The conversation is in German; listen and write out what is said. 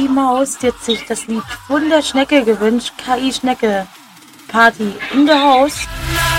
KI Maus, die hat sich das Lied von der Schnecke gewünscht. KI Schnecke. Party in the house.